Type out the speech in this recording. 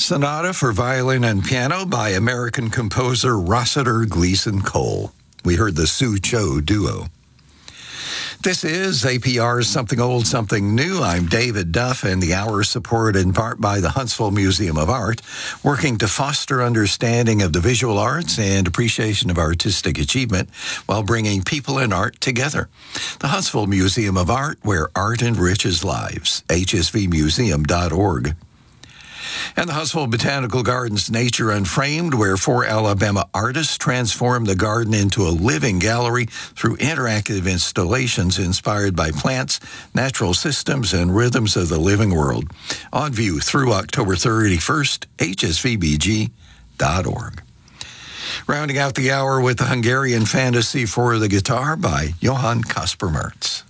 Sonata for Violin and Piano by American composer Rossiter Gleason Cole. We heard the Sue Cho Duo. This is APR's Something Old, Something New. I'm David Duff, and the hour is supported in part by the Huntsville Museum of Art, working to foster understanding of the visual arts and appreciation of artistic achievement while bringing people and art together. The Huntsville Museum of Art, where art enriches lives, hsvmuseum.org. And the Huntsville Botanical Gardens Nature Unframed, where 4 Alabama artists transform the garden into a living gallery through interactive installations inspired by plants, natural systems, and rhythms of the living world. On view through October 31st, hsvbg.org. Rounding out the hour with the Hungarian Fantasy for the Guitar by Johann Kasper Merz.